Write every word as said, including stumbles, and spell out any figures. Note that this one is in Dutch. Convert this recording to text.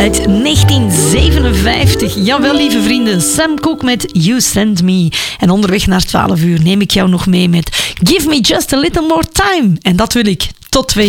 uit negentien zevenenvijftig. Jawel, lieve vrienden, Sam Cooke met You Send Me. En onderweg naar twaalf uur neem ik jou nog mee met Give Me Just a Little More Time. En dat wil ik tot twee